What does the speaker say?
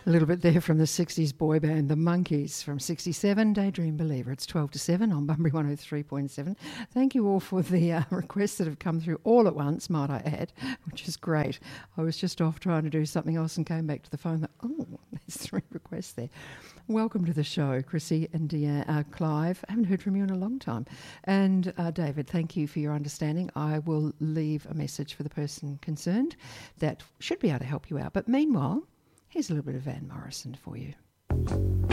A little bit there from the 60s boy band The Monkees from 67, Daydream Believer. It's 12 to 7 on Bunbury 103.7. Thank you all for the requests that have come through all at once, might I add, which is great. I was just off trying to do something else and came back to the phone. There's 3 requests there. Welcome to the show, Chrissy and Clive. I haven't heard from you in a long time. And David, thank you for your understanding. I will leave a message for the person concerned that should be able to help you out. But meanwhile, here's a little bit of Van Morrison for you.